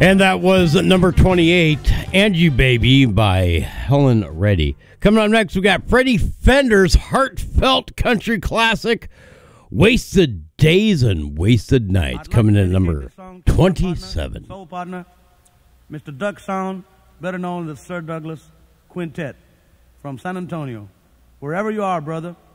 And that was number 28, And You Baby by Helen Reddy. Coming up next, we got Freddie Fender's heartfelt country classic, Wasted Days and Wasted Nights, coming in at number 27. Soul partner, Mr. Duck Sound, better known as Sir Douglas Quintet from San Antonio. Wherever you are, brother,